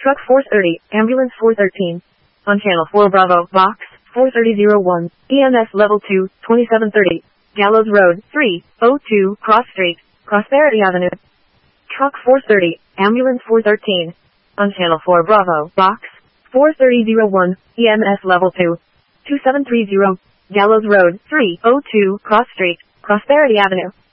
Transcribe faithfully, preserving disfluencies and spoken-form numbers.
Truck four thirty, Ambulance four thirteen. On Channel four Bravo, Box four thirty oh one, E M S Level two, twenty-seven thirty. Gallows Road, three oh two, Cross Street, Prosperity Avenue. Truck four thirty, Ambulance four thirteen. On Channel four Bravo, Box four thirty oh one, E M S Level two, twenty-seven thirty. Gallows Road, three oh two, Cross Street, Prosperity Avenue.